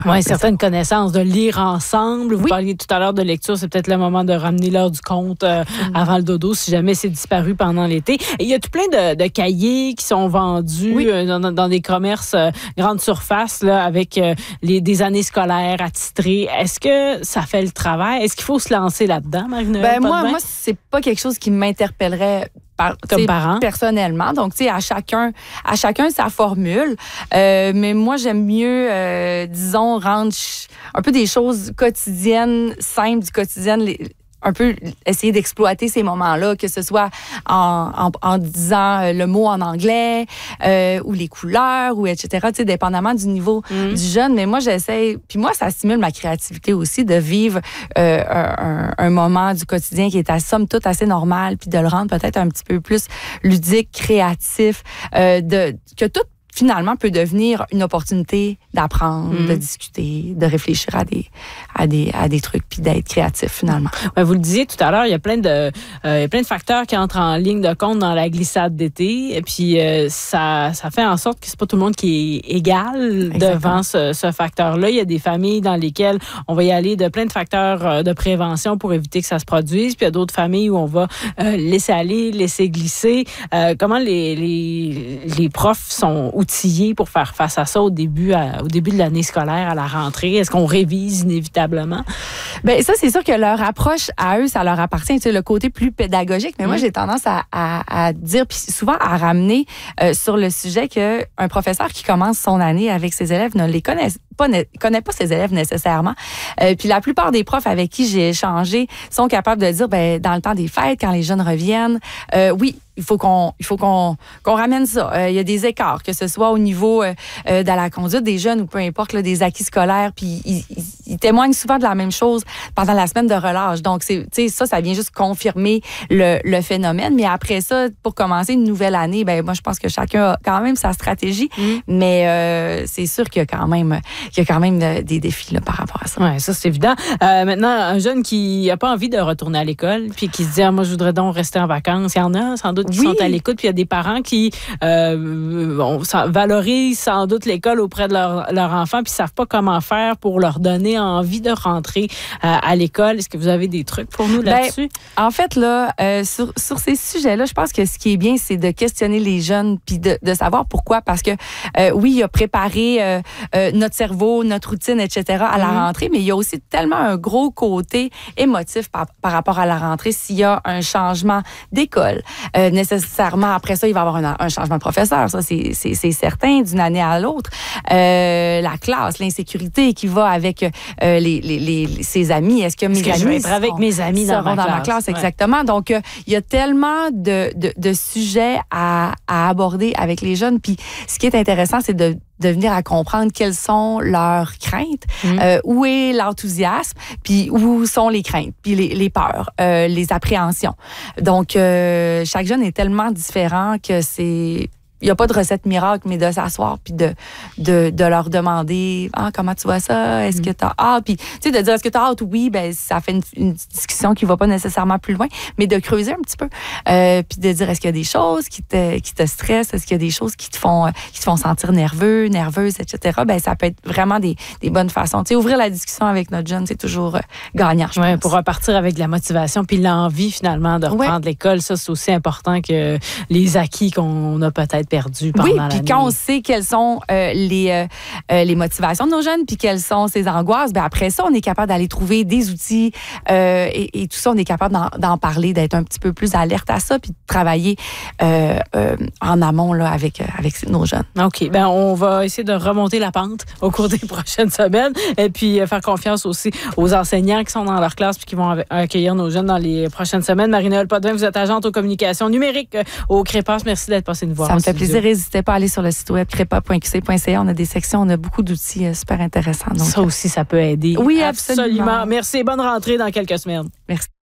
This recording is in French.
Oui, certaines connaissances, de lire ensemble. Vous parliez tout à l'heure de lecture, c'est peut-être le moment de ramener l'heure du compte avant le dodo, si jamais c'est disparu pendant l'été. Et il y a tout plein de cahiers qui sont vendus dans des commerces grande surface là, avec des années scolaires attitrées. Est-ce que ça fait le travail? Est-ce qu'il faut se lancer là-dedans, Marie-Noël? Moi, c'est pas quelque chose qui m'interpellerait comme parent. Personnellement. Donc, tu sais, à chacun sa formule. Mais moi, j'aime mieux, disons, rendre un peu des choses quotidiennes, simples du quotidien, un peu essayer d'exploiter ces moments-là, que ce soit en disant le mot en anglais ou les couleurs, ou etc., tu sais, dépendamment du niveau du jeune. Mais moi, j'essaie, puis moi, ça stimule ma créativité aussi, de vivre un moment du quotidien qui est à somme toute assez normal, puis de le rendre peut-être un petit peu plus ludique, créatif, que tout finalement peut devenir une opportunité d'apprendre, de discuter, de réfléchir à des trucs, puis d'être créatif finalement. Ouais, vous le disiez tout à l'heure, il y a plein de facteurs qui entrent en ligne de compte dans la glissade d'été, et puis ça fait en sorte que c'est pas tout le monde qui est égal devant ce facteur-là. Il y a des familles dans lesquelles on va y aller de plein de facteurs de prévention pour éviter que ça se produise, puis il y a d'autres familles où on va laisser aller, laisser glisser. Comment les profs sont outillés pour faire face à ça au début de l'année scolaire, à la rentrée? Est-ce qu'on révise inévitablement? Bien, ça, c'est sûr que leur approche à eux, ça leur appartient. Tu sais, le côté plus pédagogique. Mais moi, j'ai tendance à dire, puis souvent à ramener sur le sujet qu'un professeur qui commence son année avec ses élèves ne connaît pas ses élèves nécessairement. Puis la plupart des profs avec qui j'ai échangé sont capables de dire, ben dans le temps des fêtes, quand les jeunes reviennent, oui, il faut qu'on ramène ça. Il y a des écarts, que ce soit au niveau de la conduite des jeunes ou peu importe, là, des acquis scolaires. Puis ils témoignent souvent de la même chose pendant la semaine de relâche. Donc, ça vient juste confirmer le phénomène. Mais après ça, pour commencer une nouvelle année, ben moi, je pense que chacun a quand même sa stratégie. Mais c'est sûr qu'il y a quand même des défis là, par rapport à ça. Oui, ça, c'est évident. Maintenant, un jeune qui n'a pas envie de retourner à l'école, puis qui se dit, moi, je voudrais donc rester en vacances. Il y en a, sans doute, qui sont à l'écoute, puis il y a des parents qui valorisent sans doute l'école auprès de leur enfant, puis ne savent pas comment faire pour leur donner envie de rentrer à l'école. Est-ce que vous avez des trucs pour nous là-dessus? En fait, là, sur ces sujets-là, je pense que ce qui est bien, c'est de questionner les jeunes, puis de savoir pourquoi. Parce que, oui, il y a préparé notre cerveau, notre routine, etc. à la rentrée, mais il y a aussi tellement un gros côté émotif par rapport à la rentrée. S'il y a un changement d'école, nécessairement, après ça, il va y avoir un changement de professeur. Ça, c'est certain, d'une année à l'autre. La classe, l'insécurité qui va avec ses amis. Est-ce que mes amis je vais être avec mes amis dans ma classe? Exactement. Donc, il y a tellement de sujets à aborder avec les jeunes. Puis, ce qui est intéressant, c'est de venir à comprendre quelles sont leurs craintes, où est l'enthousiasme, puis où sont les craintes, puis les peurs, les appréhensions. Donc, chaque jeune est tellement différent que il n'y a pas de recette miracle, mais de s'asseoir puis de leur demander comment tu vois ça, est-ce que tu as hâte, puis tu sais, de dire est-ce que tu as hâte, oui, ben ça fait une discussion qui va pas nécessairement plus loin, mais de creuser un petit peu, puis de dire est-ce qu'il y a des choses qui te stressent, est-ce qu'il y a des choses qui te font sentir nerveuse, etc. Ben ça peut être vraiment des bonnes façons. Tu sais, ouvrir la discussion avec notre jeune, c'est toujours gagnant, je pense. Pour repartir avec de la motivation puis l'envie finalement de reprendre l'école, ça c'est aussi important que les acquis qu'on a peut-être perdu pendant l'année. Oui, puis quand on sait quelles sont les motivations de nos jeunes, puis quelles sont ces angoisses, ben après ça, on est capable d'aller trouver des outils et tout ça, on est capable d'en parler, d'être un petit peu plus alerte à ça, puis de travailler en amont là, avec nos jeunes. OK. Ben on va essayer de remonter la pente au cours des prochaines semaines et puis faire confiance aussi aux enseignants qui sont dans leur classe puis qui vont accueillir nos jeunes dans les prochaines semaines. Marie-Noël Potvin, vous êtes agente aux communications numériques au CREPAS. Merci d'être passée nous voir. Ça me fait plaisir. N'hésitez pas à aller sur le site web crepa.qc.ca. On a des sections, on a beaucoup d'outils super intéressants. Donc, ça aussi, ça peut aider. Oui, absolument. Merci. Bonne rentrée dans quelques semaines. Merci.